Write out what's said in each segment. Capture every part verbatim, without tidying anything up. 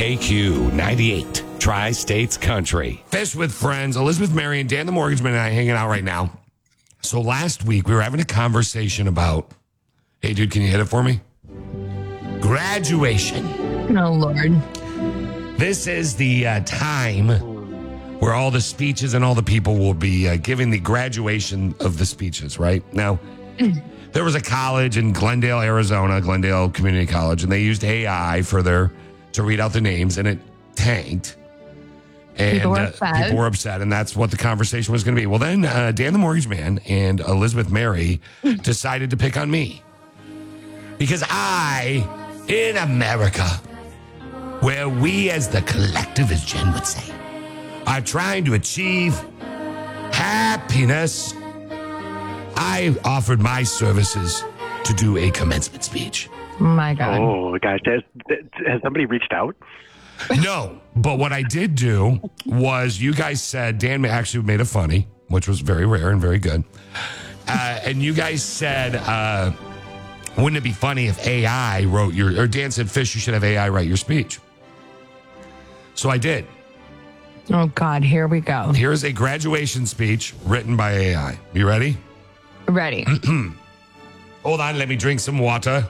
K Q ninety-eight, Tri-States Country. Fish with Friends, Elizabeth, Mary, and Dan the Mortgage Man and I hanging out right now. So last week we were having a conversation about, hey dude, can you hit it for me? Graduation. Oh, Lord. This is the uh, time where all the speeches and all the people will be uh, giving the graduation of the speeches, right? Now, there was a college in Glendale, Arizona, Glendale Community College, and they used A I for their to read out the names, and it tanked. And people were uh, upset. people were upset, and that's what the conversation was going to be. Well, then uh, Dan the Mortgage Man and Elizabeth Mary decided to pick on me. Because I, in America, where we as the collective, as Jen would say, are trying to achieve happiness, I offered my services to do a commencement speech. My God. Oh, guys, has, has somebody reached out? No, but what I did do was you guys said, Dan actually made it funny, which was very rare and very good. Uh, and you guys said, uh, wouldn't it be funny if A I wrote your, or Dan said, Fish, you should have A I write your speech. So I did. Oh, God, here we go. Here's a graduation speech written by A I. You ready? Ready. Hold on, let me drink some water.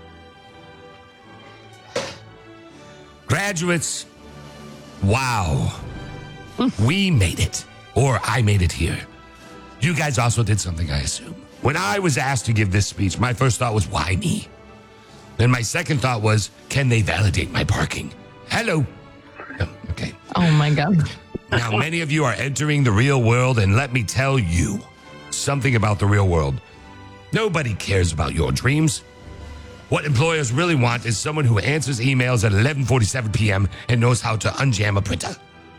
Graduates, wow. We made it. Or I made it here. You guys also did something, I assume. When I was asked to give this speech, my first thought was, why me? Then my second thought was, can they validate my parking? Hello. Oh, okay. Oh, my God. Now, many of you are entering the real world, and let me tell you something about the real world. Nobody cares about your dreams. What employers really want is someone who answers emails at eleven forty-seven p.m. and knows how to unjam a printer.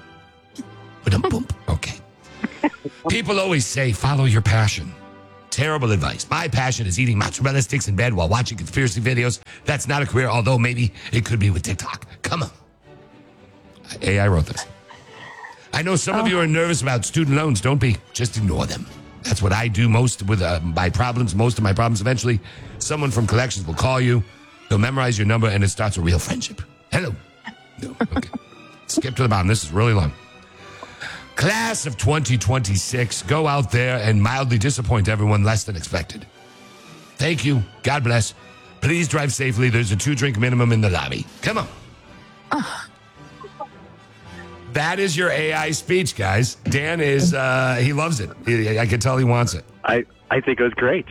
Okay. People always say, follow your passion. Terrible advice. My passion is eating mozzarella sticks in bed while watching conspiracy videos. That's not a career, although maybe it could be with TikTok. Come on. A I wrote this. I know some of you are nervous about student loans. Don't be. Just ignore them. That's what I do most with uh, my problems. Most of my problems, eventually, someone from collections will call you. They'll memorize your number, and it starts a real friendship. Hello. No, okay. Skip to the bottom. This is really long. Class of twenty twenty-six, go out there and mildly disappoint everyone less than expected. Thank you. God bless. Please drive safely. There's a two-drink minimum in the lobby. Come on. Uh. That is your A I speech, guys. Dan is, uh, he loves it. He, I can tell he wants it. I, I think it was great.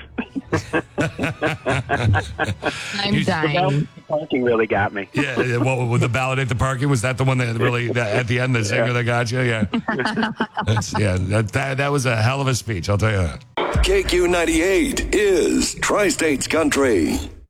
I'm You- dying. Parking really got me. Yeah, what with the validate the parking? Was that the one that really, that, at the end, the singer Yeah. that got you? Yeah. That's, yeah, that, that, that was a hell of a speech, I'll tell you that. K Q ninety-eight is Tri-States Country.